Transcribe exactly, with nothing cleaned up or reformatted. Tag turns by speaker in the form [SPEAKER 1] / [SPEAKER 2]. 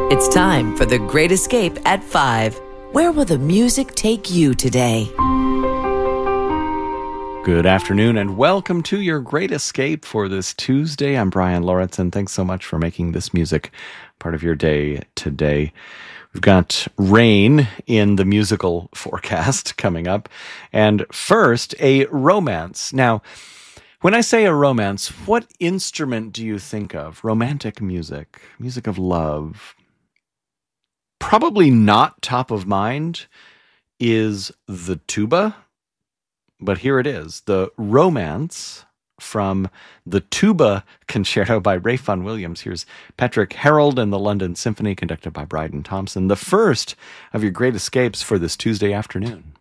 [SPEAKER 1] It's time for The Great Escape at five. Where will the music take you today?
[SPEAKER 2] Good afternoon and welcome to your Great Escape for this Tuesday. I'm Brian Lauritsen. Thanks so much for making this music part of your day today. We've got rain in the musical forecast coming up. And first, a romance. Now, when I say a romance, what instrument do you think of? Romantic music, music of love. Probably not top of mind is the tuba, but here it is. The Romance from the Tuba Concerto by Ralph Vaughan Williams. Here's Patrick Harold and the London Symphony, conducted by Bryden Thompson. The first of your great escapes for this Tuesday afternoon.